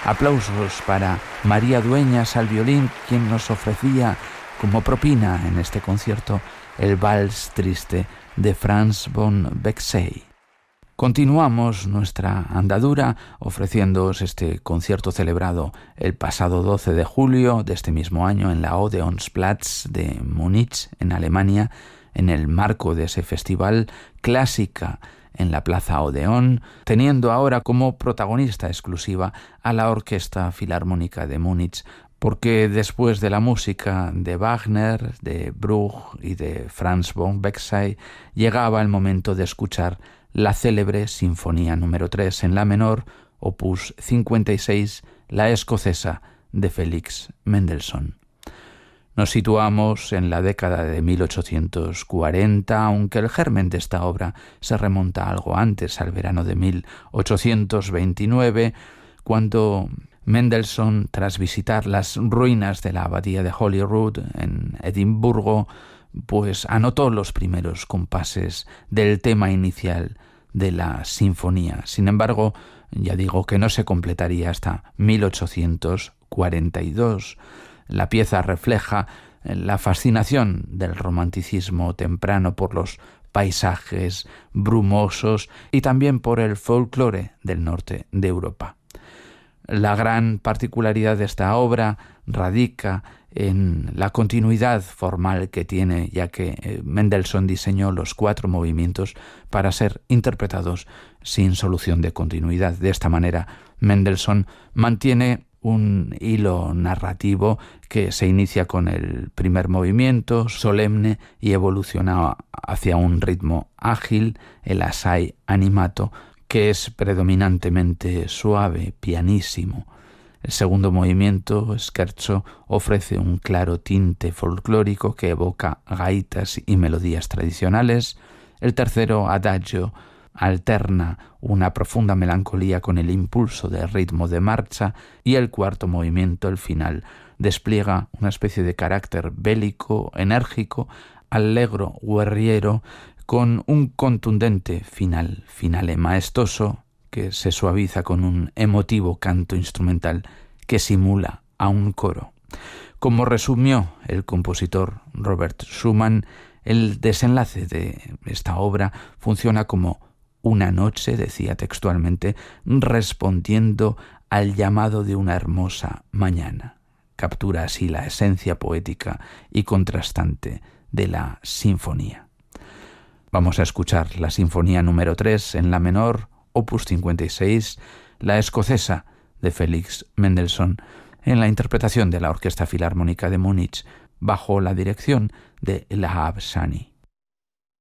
Aplausos para María Dueñas al violín, quien nos ofrecía como propina en este concierto el Vals Triste de Franz von Bexey. Continuamos nuestra andadura ofreciéndoos este concierto celebrado el pasado 12 de julio de este mismo año en la Odeonsplatz de Múnich, en Alemania, en el marco de ese festival Clásica en la Plaza Odeón, teniendo ahora como protagonista exclusiva a la Orquesta Filarmónica de Múnich, porque después de la música de Wagner, de Bruch y de Franz von Bexey, llegaba el momento de escuchar la célebre Sinfonía número 3 en la menor, opus 56, la escocesa de Félix Mendelssohn. Nos situamos en la década de 1840, aunque el germen de esta obra se remonta algo antes, al verano de 1829, cuando Mendelssohn, tras visitar las ruinas de la abadía de Holyrood en Edimburgo, pues anotó los primeros compases del tema inicial de la sinfonía. Sin embargo, ya digo que no se completaría hasta 1842. La pieza refleja la fascinación del romanticismo temprano por los paisajes brumosos y también por el folclore del norte de Europa. La gran particularidad de esta obra radica en la continuidad formal que tiene, ya que Mendelssohn diseñó los 4 movimientos para ser interpretados sin solución de continuidad. De esta manera, Mendelssohn mantiene un hilo narrativo que se inicia con el primer movimiento solemne y evoluciona hacia un ritmo ágil, el assai animato, que es predominantemente suave, pianísimo. El segundo movimiento, scherzo, ofrece un claro tinte folclórico que evoca gaitas y melodías tradicionales. El tercero, adagio, alterna una profunda melancolía con el impulso del ritmo de marcha, y el cuarto movimiento, el final, despliega una especie de carácter bélico, enérgico, allegro, guerriero, con un contundente finale maestoso que se suaviza con un emotivo canto instrumental que simula a un coro. Como resumió el compositor Robert Schumann, el desenlace de esta obra funciona como una noche, decía textualmente, respondiendo al llamado de una hermosa mañana. Captura así la esencia poética y contrastante de la sinfonía. Vamos a escuchar la Sinfonía número 3 en la menor, opus 56, la escocesa de Félix Mendelssohn, en la interpretación de la Orquesta Filarmónica de Múnich, bajo la dirección de Elahab Shani.